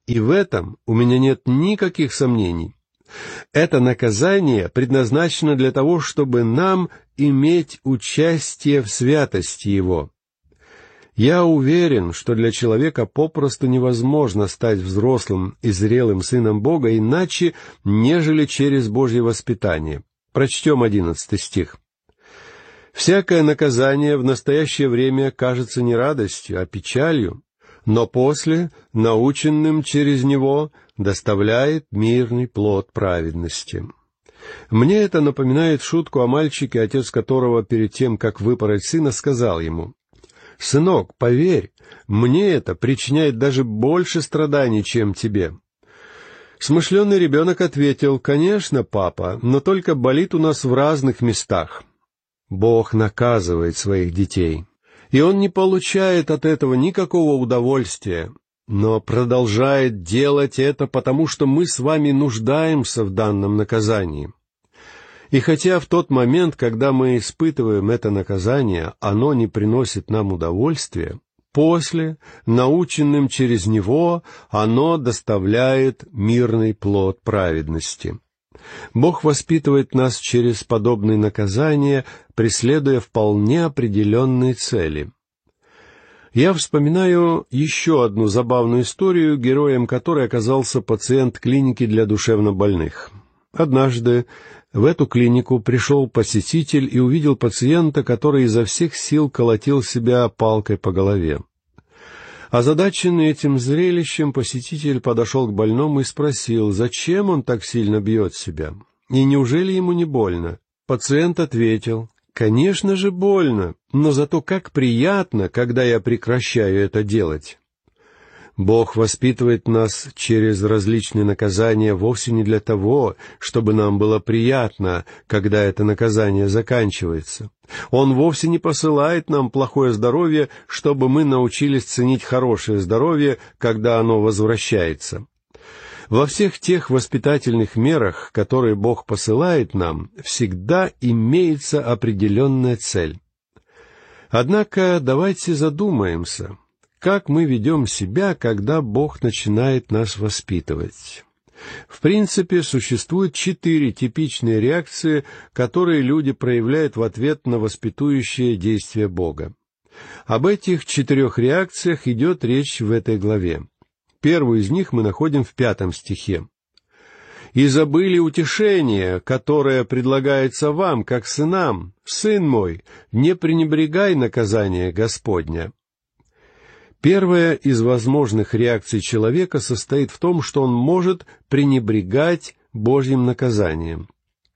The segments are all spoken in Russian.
И в этом у меня нет никаких сомнений. Это наказание предназначено для того, чтобы нам иметь участие в святости Его. Я уверен, что для человека попросту невозможно стать взрослым и зрелым сыном Бога иначе, нежели через Божье воспитание. Прочтем 11 стих. «Всякое наказание в настоящее время кажется не радостью, а печалью, но после, наученным через него, доставляет мирный плод праведности». Мне это напоминает шутку о мальчике, отец которого перед тем, как выпороть сына, сказал ему: «Сынок, поверь, мне это причиняет даже больше страданий, чем тебе». Смышленый ребенок ответил: «Конечно, папа, но только болит у нас в разных местах». Бог наказывает своих детей, и Он не получает от этого никакого удовольствия, но продолжает делать это, потому что мы с вами нуждаемся в данном наказании. И хотя в тот момент, когда мы испытываем это наказание, оно не приносит нам удовольствия, после, наученным через него, оно доставляет мирный плод праведности. Бог воспитывает нас через подобные наказания, преследуя вполне определенные цели. Я вспоминаю еще одну забавную историю, героем которой оказался пациент клиники для душевнобольных. Однажды в эту клинику пришел посетитель и увидел пациента, который изо всех сил колотил себя палкой по голове. Озадаченный этим зрелищем, посетитель подошел к больному и спросил, зачем он так сильно бьет себя, и неужели ему не больно. Пациент ответил: «Конечно же больно, но зато как приятно, когда я прекращаю это делать». Бог воспитывает нас через различные наказания вовсе не для того, чтобы нам было приятно, когда это наказание заканчивается. Он вовсе не посылает нам плохое здоровье, чтобы мы научились ценить хорошее здоровье, когда оно возвращается. Во всех тех воспитательных мерах, которые Бог посылает нам, всегда имеется определенная цель. Однако давайте задумаемся, как мы ведем себя, когда Бог начинает нас воспитывать. В принципе, существует 4 типичные реакции, которые люди проявляют в ответ на воспитующее действие Бога. Об этих 4 реакциях идет речь в этой главе. Первую из них мы находим в 5 стихе. «И забыли утешение, которое предлагается вам, как сынам. Сын мой, не пренебрегай наказание Господня». Первая из возможных реакций человека состоит в том, что он может пренебрегать Божьим наказанием.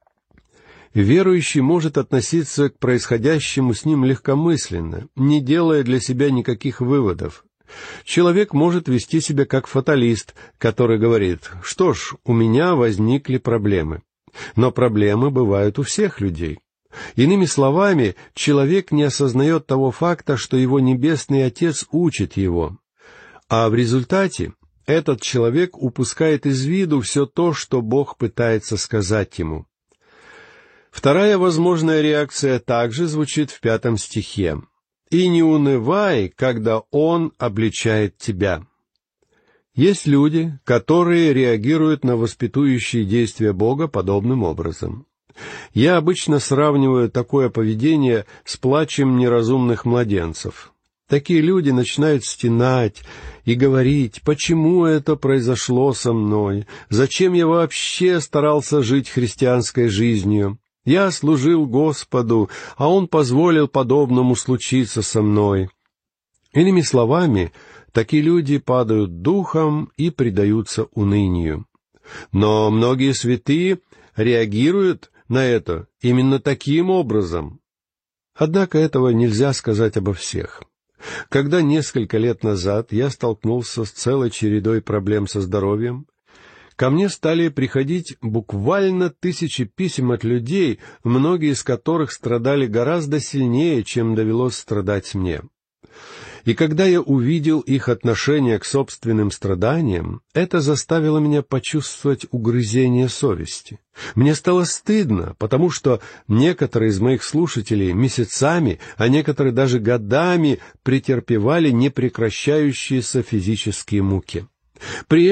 Верующий может относиться к происходящему с ним легкомысленно, не делая для себя никаких выводов. Человек может вести себя как фаталист, который говорит: «Что ж, у меня возникли проблемы». Но проблемы бывают у всех людей. Иными словами, человек не осознает того факта, что его Небесный Отец учит его. А в результате этот человек упускает из виду все то, что Бог пытается сказать ему. Вторая возможная реакция также звучит в 5 стихе. «И не унывай, когда Он обличает тебя». Есть люди, которые реагируют на воспитующие действия Бога подобным образом. Я обычно сравниваю такое поведение с плачем неразумных младенцев. Такие люди начинают стенать и говорить: «Почему это произошло со мной? Зачем я вообще старался жить христианской жизнью? Я служил Господу, а Он позволил подобному случиться со мной». Иными словами, такие люди падают духом и предаются унынию. Но многие святые реагируют на это именно таким образом. Однако этого нельзя сказать обо всех. Когда несколько лет назад я столкнулся с целой чередой проблем со здоровьем, ко мне стали приходить буквально 1000 писем от людей, многие из которых страдали гораздо сильнее, чем довелось страдать мне. И когда я увидел их отношение к собственным страданиям, это заставило меня почувствовать угрызение совести. Мне стало стыдно, потому что некоторые из моих слушателей месяцами, а некоторые даже годами претерпевали непрекращающиеся физические муки. При